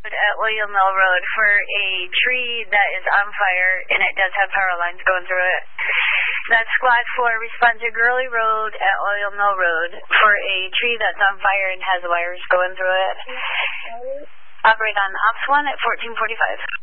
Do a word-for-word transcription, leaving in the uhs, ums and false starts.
At William Mill Road for a tree that is on fire and it does have power lines going through it. That's Squad four, respond to Gurley Road at William Mill Road for a tree that's on fire and has wires going through it. Operate on Ops one at fourteen forty-five.